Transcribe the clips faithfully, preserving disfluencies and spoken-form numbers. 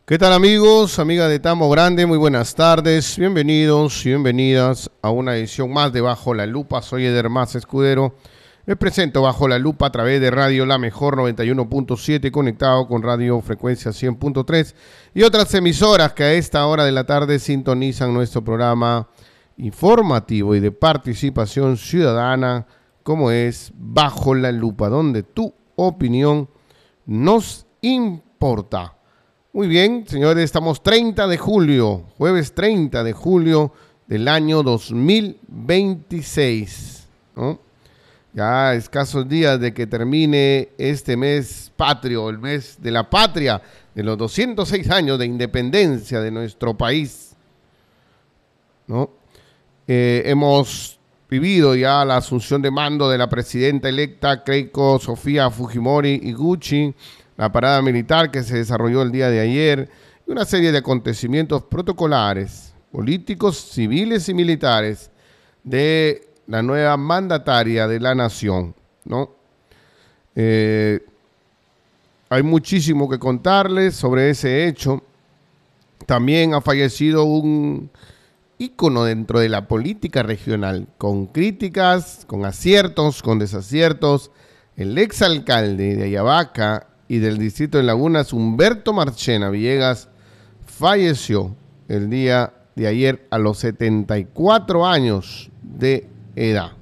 ¿Qué tal amigos, amigas de Tambo Grande? Muy buenas tardes, bienvenidos y bienvenidas a una edición más de Bajo la Lupa. Soy Eder Mas Escudero, les presento Bajo la Lupa a través de Radio La Mejor noventa y uno punto siete, conectado con Radio Frecuencia cien punto tres y otras emisoras que a esta hora de la tarde sintonizan nuestro programa informativo y de participación ciudadana, como es Bajo la Lupa, donde tu opinión nos importa. Muy bien, señores, estamos treinta de julio, jueves treinta de julio del año dos mil veintiséis, ¿no? Ya escasos días de que termine este mes patrio, el mes de la patria, de los doscientos seis años de independencia de nuestro país, ¿no? Eh, hemos vivido ya la asunción de mando de la presidenta electa Keiko Sofía Fujimori Iguchi, la parada militar que se desarrolló el día de ayer y una serie de acontecimientos protocolares, políticos, civiles y militares de la nueva mandataria de la nación, ¿no? Eh, hay muchísimo que contarles sobre ese hecho. También ha fallecido un ícono dentro de la política regional, con críticas, con aciertos, con desaciertos. El exalcalde de Ayabaca y del distrito de Lagunas, Humberto Marchena Villegas, falleció el día de ayer a los setenta y cuatro años de edad.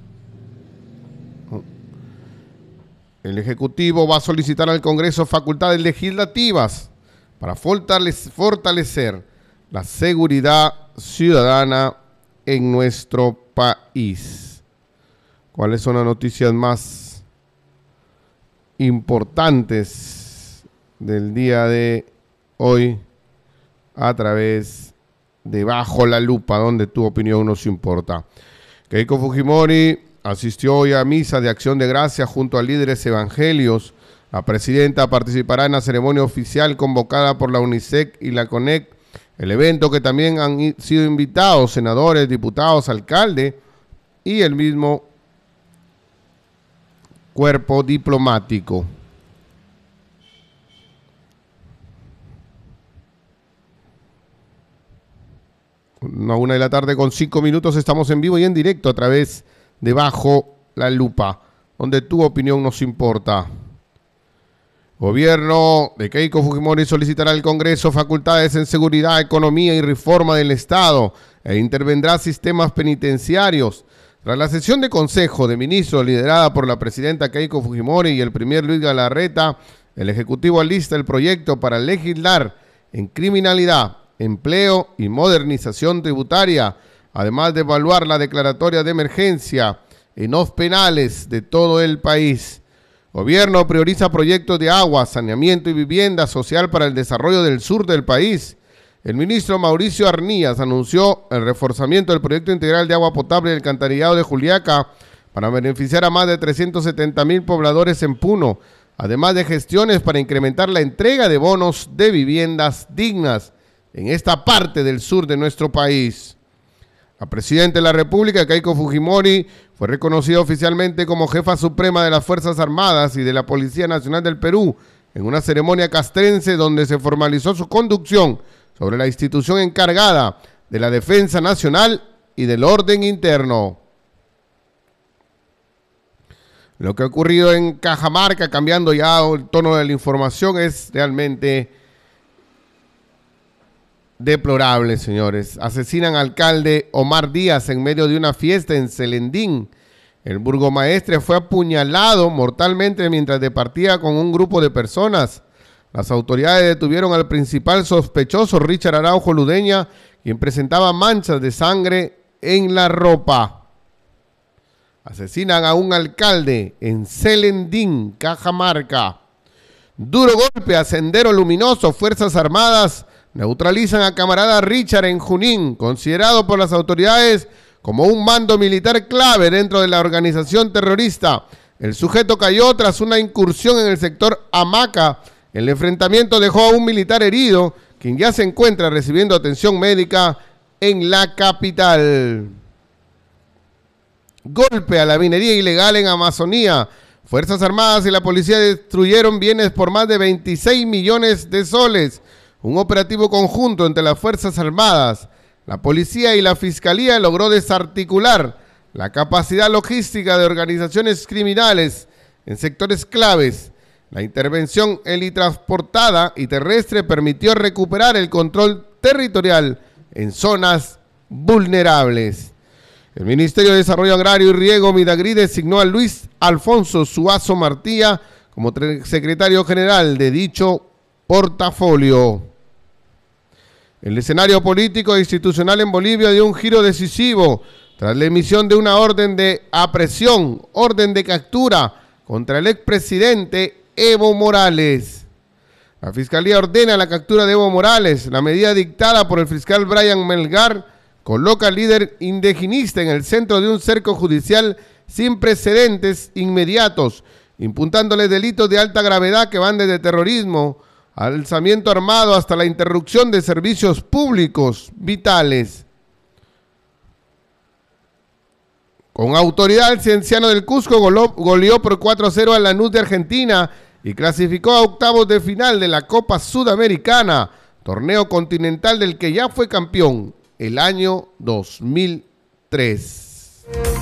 El Ejecutivo va a solicitar al Congreso facultades legislativas para fortalecer la seguridad ciudadana en nuestro país. ¿Cuáles son las noticias más importantes del día de hoy a través de Bajo la Lupa, donde tu opinión nos importa? Keiko Fujimori asistió hoy a misa de acción de gracias junto a líderes evangelios. La presidenta participará en la ceremonia oficial convocada por la UNICEF y la CONEC, el evento que también han sido invitados senadores, diputados, alcalde y el mismo cuerpo diplomático. A una de la tarde con cinco minutos estamos en vivo y en directo a través de Bajo la Lupa, donde tu opinión nos importa. Gobierno de Keiko Fujimori solicitará al Congreso facultades en seguridad, economía y reforma del Estado e intervendrá sistemas penitenciarios. Tras la sesión de Consejo de Ministros liderada por la presidenta Keiko Fujimori y el primer Luis Galarreta, el Ejecutivo alista el proyecto para legislar en criminalidad, empleo y modernización tributaria, además de evaluar la declaratoria de emergencia en los penales de todo el país. Gobierno prioriza proyectos de agua, saneamiento y vivienda social para el desarrollo del sur del país. El ministro Mauricio Arnías anunció el reforzamiento del proyecto integral de agua potable del alcantarillado de Juliaca para beneficiar a más de trescientos setenta mil pobladores en Puno, además de gestiones para incrementar la entrega de bonos de viviendas dignas en esta parte del sur de nuestro país. La presidenta de la República, Keiko Fujimori, fue reconocida oficialmente como jefa suprema de las Fuerzas Armadas y de la Policía Nacional del Perú en una ceremonia castrense donde se formalizó su conducción sobre la institución encargada de la defensa nacional y del orden interno. Lo que ha ocurrido en Cajamarca, cambiando ya el tono de la información, es realmente deplorable, señores. Asesinan al alcalde Omar Díaz en medio de una fiesta en Celendín. El burgomaestre fue apuñalado mortalmente mientras departía con un grupo de personas. Las autoridades detuvieron al principal sospechoso, Richard Araujo Ludeña, quien presentaba manchas de sangre en la ropa. Asesinan a un alcalde en Celendín, Cajamarca. Duro golpe a Sendero Luminoso. Fuerzas Armadas neutralizan a camarada Richard en Junín, considerado por las autoridades como un mando militar clave dentro de la organización terrorista. El sujeto cayó tras una incursión en el sector Hamaca. El enfrentamiento dejó a un militar herido, quien ya se encuentra recibiendo atención médica en la capital. Golpe a la minería ilegal en Amazonía. Fuerzas Armadas y la policía destruyeron bienes por más de veintiséis millones de soles. Un operativo conjunto entre las Fuerzas Armadas, la Policía y la Fiscalía logró desarticular la capacidad logística de organizaciones criminales en sectores claves. La intervención helitransportada y terrestre permitió recuperar el control territorial en zonas vulnerables. El Ministerio de Desarrollo Agrario y Riego Midagri designó a Luis Alfonso Suazo Martía como secretario general de dicho portafolio. El escenario político e institucional en Bolivia dio un giro decisivo tras la emisión de una orden de aprehensión, orden de captura contra el expresidente Evo Morales. La Fiscalía ordena la captura de Evo Morales. La medida dictada por el fiscal Brian Melgar coloca al líder indigenista en el centro de un cerco judicial sin precedentes inmediatos, imputándole delitos de alta gravedad que van desde terrorismo, alzamiento armado hasta la interrupción de servicios públicos vitales. Con autoridad, el Cienciano del Cusco goló, goleó por cuatro a cero a Lanús de Argentina y clasificó a octavos de final de la Copa Sudamericana, torneo continental del que ya fue campeón el año dos mil tres.